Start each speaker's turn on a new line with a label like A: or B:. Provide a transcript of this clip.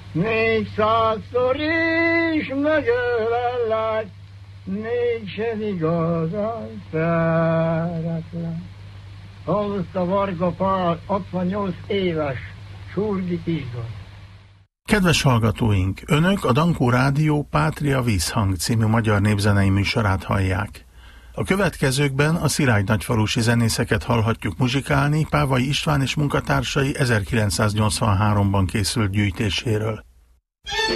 A: 400-szor is megölellek, mégsem igazán szeretlek. Hallott a Varga Pál, 68 éves, Surgi István.
B: Kedves hallgatóink, Önök a Dankó Rádió Pátria Vízhang című magyar népzenei műsorát hallják. A következőkben a szilágynagyfalusi zenészeket hallhatjuk muzsikálni Pávai István és munkatársai 1983-ban készült gyűjtéséről.